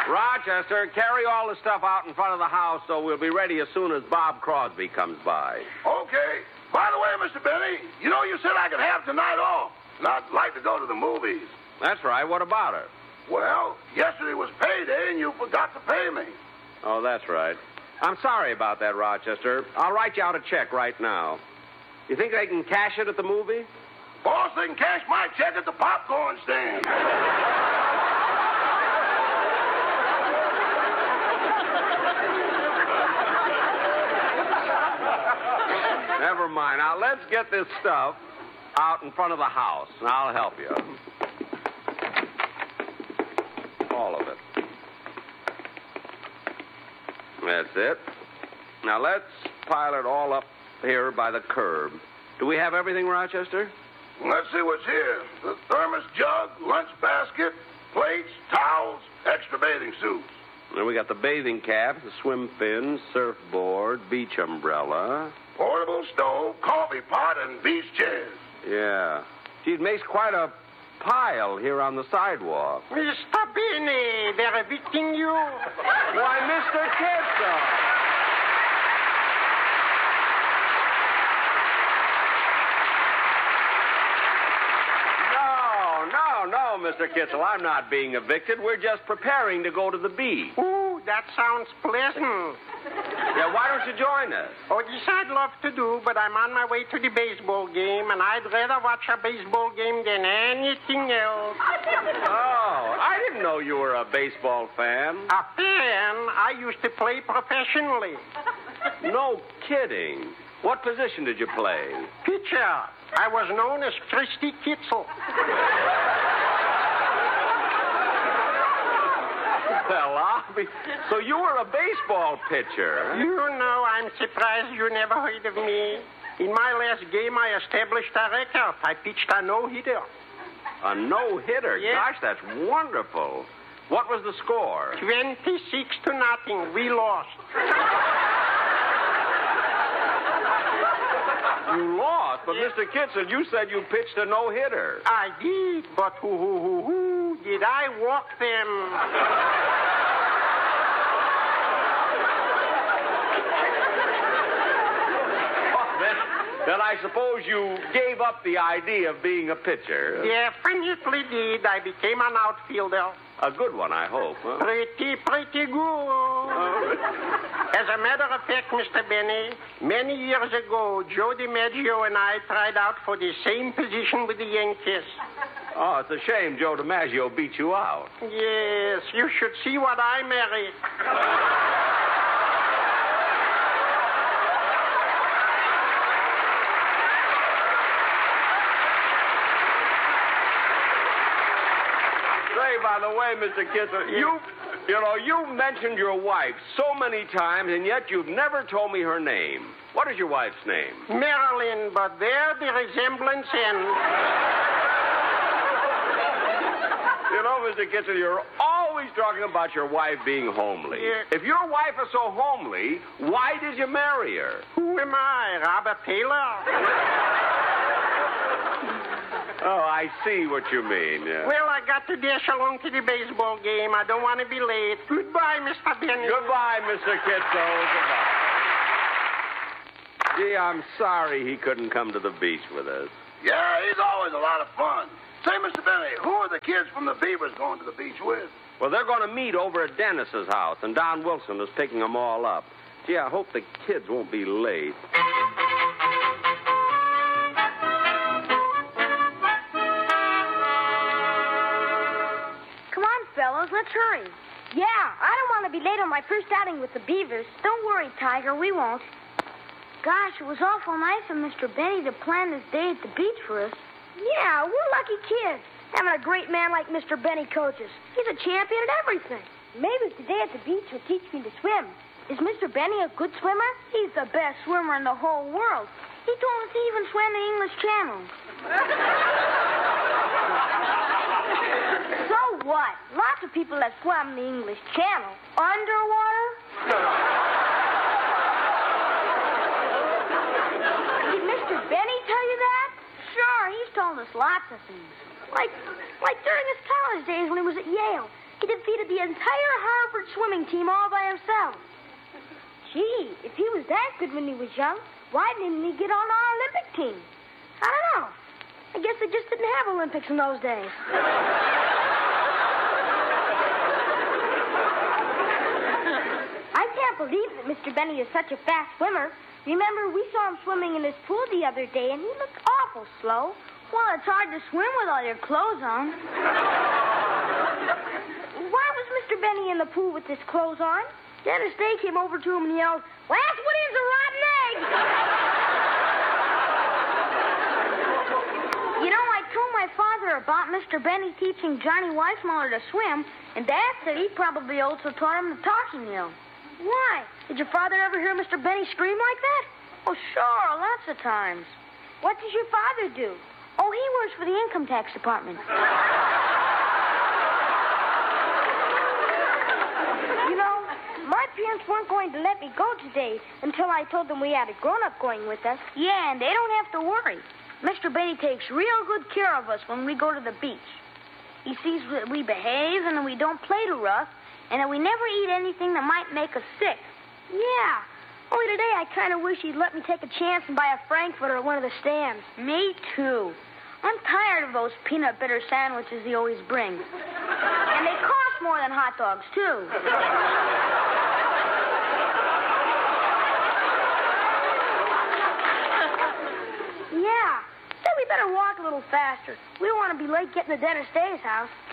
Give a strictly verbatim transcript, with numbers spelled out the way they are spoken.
Rochester, carry all the stuff out in front of the house so we'll be ready as soon as Bob Crosby comes by. Okay. By the way, Mister Benny, you know you said I could have tonight off, and I'd like to go to the movies. That's right. What about it? Well, yesterday was payday, and you forgot to pay me. Oh, that's right. I'm sorry about that, Rochester. I'll write you out a check right now. You think they can cash it at the movie? Boss, they can cash my check at the popcorn stand. Never mind. Now, let's get this stuff out in front of the house, and I'll help you. All of it. That's it. Now, let's pile it all up here by the curb. Do we have everything, Rochester? Let's see what's here. The thermos jug, lunch basket, plates, towels, extra bathing suits. And we got the bathing caps, the swim fins, surfboard, beach umbrella. Portable stove, coffee pot, and beach chairs. Yeah. Gee, it makes quite a pile here on the sidewalk. Mister Benny, they're evicting you. Why, Mister Kitzel. No, no, Mister Kitzel, I'm not being evicted. We're just preparing to go to the beach. Ooh, that sounds pleasant. Yeah, why don't you join us? Oh, this I'd love to do, but I'm on my way to the baseball game, and I'd rather watch a baseball game than anything else. Oh, I didn't know you were a baseball fan. A fan? I used to play professionally. No kidding. What position did you play? Pitcher. I was known as Christy Kitzel. Well, I'll so you were a baseball pitcher. You know, I'm surprised you never heard of me. In my last game, I established a record. I pitched a no-hitter. A no-hitter? Yes. Gosh, that's wonderful. What was the score? twenty-six to nothing. We lost. You lost, but Yes. Mister Kitzel, you said you pitched a no-hitter. I did, but who, who, who, who did I walk them? Then I suppose you gave up the idea of being a pitcher. Definitely did. I became an outfielder. A good one, I hope. Huh? Pretty, pretty good. As a matter of fact, Mister Benny, many years ago, Joe DiMaggio and I tried out for the same position with the Yankees. Oh, it's a shame Joe DiMaggio beat you out. Yes, you should see what I married. By the way, Mister Kitzel, you, you know, you mentioned your wife so many times, and yet you've never told me her name. What is your wife's name? Marilyn, but there the resemblance ends. You know, Mister Kitzel, you're always talking about your wife being homely. Yeah. If your wife is so homely, why did you marry her? Who am I, Robert Taylor? Oh, I see what you mean, yeah. Well, I got to dash along to the baseball game. I don't want to be late. Goodbye, Mister Benny. Goodbye, Mister Kitzel. Goodbye. Gee, I'm sorry he couldn't come to the beach with us. Yeah, he's always a lot of fun. Say, Mister Benny, who are the kids from the Beavers going to the beach with? Well, they're going to meet over at Dennis's house, and Don Wilson is picking them all up. Gee, I hope the kids won't be late. Fellas, let's hurry. Yeah, I don't want to be late on my first outing with the Beavers. Don't worry, Tiger, we won't. Gosh, it was awful nice of Mister Benny to plan this day at the beach for us. Yeah, we're lucky kids, having a great man like Mister Benny coaches. He's a champion at everything. Maybe today at the beach will teach me to swim. Is Mister Benny a good swimmer? He's the best swimmer in the whole world. He told us he even swam the English Channel. So what? Lots of people that swam the English Channel. Underwater? Did Mister Benny tell you that? Sure, he's told us lots of things. Like, like during his college days when he was at Yale. He defeated the entire Harvard swimming team all by himself. Gee, if he was that good when he was young, why didn't he get on our Olympic team? I don't know. I guess they just didn't have Olympics in those days. I can't believe that Mister Benny is such a fast swimmer. Remember, we saw him swimming in his pool the other day, and he looked awful slow. Well, it's hard to swim with all your clothes on. Why was Mister Benny in the pool with his clothes on? Dennis Day came over to him and yelled, "Last one in's a rotten egg!" You know, I told my father about Mister Benny teaching Johnny Weissmuller to swim, and Dad said he probably also taught him the talking yell. Why? Did your father ever hear Mister Benny scream like that? Oh, sure, lots of times. What does your father do? Oh, he works for the income tax department. You know, my parents weren't going to let me go today until I told them we had a grown-up going with us. Yeah, and they don't have to worry. Mister Benny takes real good care of us when we go to the beach. He sees that we behave and that we don't play too rough, and that we never eat anything that might make us sick. Yeah. Only today I kind of wish he'd let me take a chance and buy a Frankfurter at one of the stands. Me too. I'm tired of those peanut butter sandwiches he always brings. And they cost more than hot dogs, too. Yeah. Say we better walk a little faster. We don't want to be late getting to Dennis Day's house.